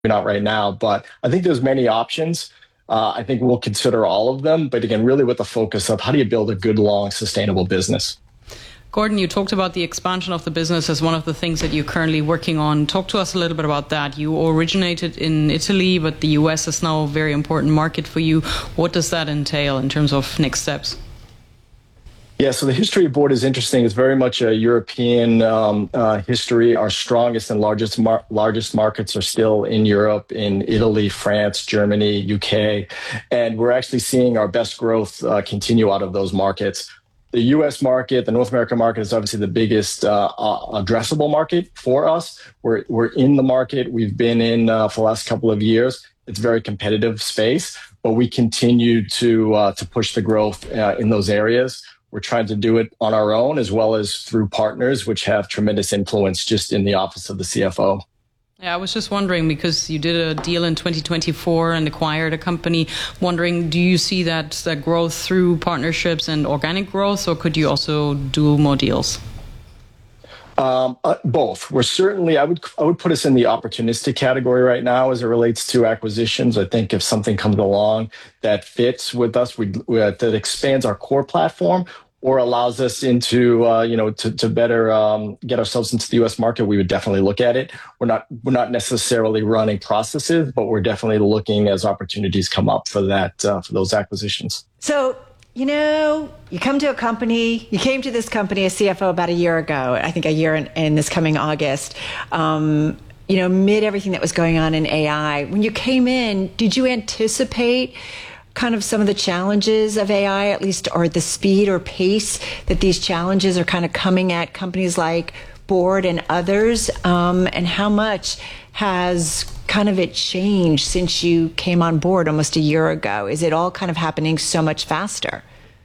not right now, but I think there's many options. I think we'll consider all of them, but again, really with the focus of how do you build a good, long, sustainable business. Gordon, you talked about the expansion of the business as one of the things that you're currently working on. Talk to us a little bit about that. You originated in Italy, but the US is now a very important market for you. What does that entail in terms of next steps? Yeah, so the history of Board is interesting. It's very much a European history. Our strongest and largest markets are still in Europe, in Italy, France, Germany, UK, and we're actually seeing our best growth continue out of those markets. The U.S. market, the North American market, is obviously the biggest addressable market for us. We're in the market. We've been in for the last couple of years. It's a very competitive space, but we continue to push the growth in those areas. We're trying to do it on our own as well as through partners, which have tremendous influence just in the office of the CFO. Yeah, I was just wondering, because you did a deal in 2024 and acquired a company, wondering, do you see that growth through partnerships and organic growth, or could you also do more deals? Both. We're certainly, I would put us in the opportunistic category right now as it relates to acquisitions. I think if something comes along that fits with us, that expands our core platform or allows us into, to better get ourselves into the U.S. market, we would definitely look at it. We're not necessarily running processes, but we're definitely looking as opportunities come up for that, for those acquisitions. So, you come to a company, you came to this company as CFO about a year ago, I think a year in this coming August, mid everything that was going on in AI. When you came in, did you anticipate kind of some of the challenges of AI, at least, or the speed or pace that these challenges are kind of coming at companies like Board and others? And how much has kind of it changed since you came on board almost a year ago? Is it all kind of happening so much faster?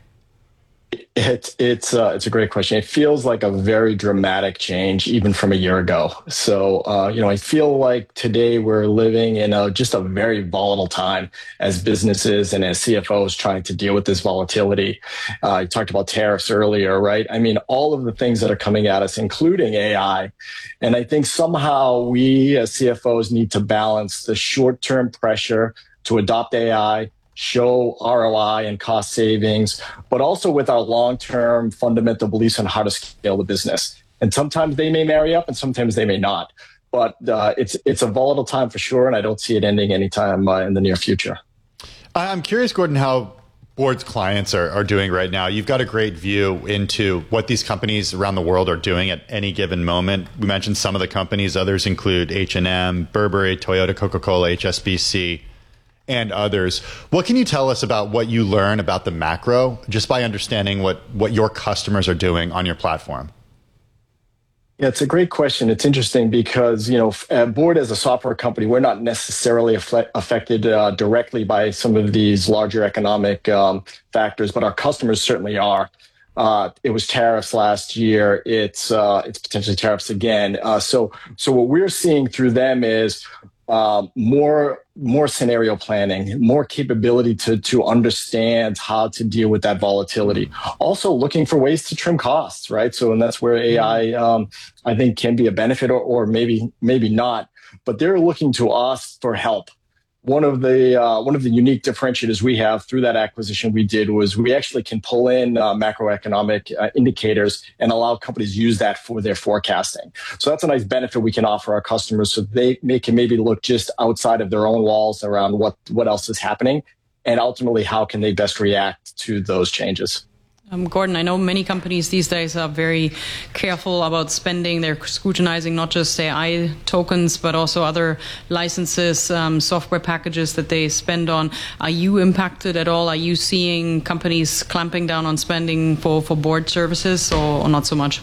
It's a great question. It feels like a very dramatic change, even from a year ago. So, I feel like today we're living in just a very volatile time as businesses and as CFOs trying to deal with this volatility. You talked about tariffs earlier, right? I mean, all of the things that are coming at us, including AI. And I think somehow we as CFOs need to balance the short-term pressure to adopt AI, show ROI and cost savings, but also with our long-term fundamental beliefs on how to scale the business. And sometimes they may marry up and sometimes they may not. But it's a volatile time for sure, and I don't see it ending anytime in the near future. I'm curious, Gordon, how Board's clients are doing right now. You've got a great view into what these companies around the world are doing at any given moment. We mentioned some of the companies. Others include H&M, Burberry, Toyota, Coca-Cola, HSBC, and others. What can you tell us about what you learn about the macro just by understanding what your customers are doing on your platform? Yeah, it's a great question. It's interesting because, Board as a software company, we're not necessarily affected directly by some of these larger economic factors, but our customers certainly are. It was tariffs last year. It's potentially tariffs again. So what we're seeing through them is more scenario planning, more capability to understand how to deal with that volatility. Also looking for ways to trim costs, right? So, and that's where AI, I think, can be a benefit or maybe not. But they're looking to us for help. One of the unique differentiators we have through that acquisition we did was we actually can pull in macroeconomic indicators and allow companies to use that for their forecasting. So that's a nice benefit we can offer our customers, so they can maybe look just outside of their own walls around what else is happening, and ultimately how can they best react to those changes. Gordon, I know many companies these days are very careful about spending. They're scrutinizing not just AI tokens, but also other licenses, software packages that they spend on. Are you impacted at all? Are you seeing companies clamping down on spending for Board services or not so much?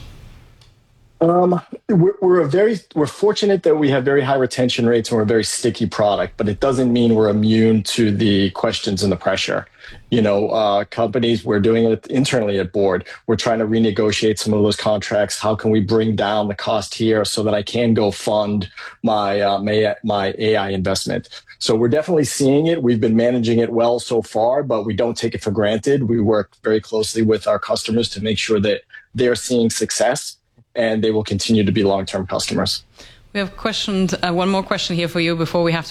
We're fortunate that we have very high retention rates and we're a very sticky product, but it doesn't mean we're immune to the questions and the pressure. Companies, we're doing it internally at Board. We're trying to renegotiate some of those contracts. How can we bring down the cost here so that I can go fund my AI investment? So we're definitely seeing it. We've been managing it well so far, but we don't take it for granted. We work very closely with our customers to make sure that they're seeing success, and they will continue to be long-term customers. We have questions. One more question here for you before we have to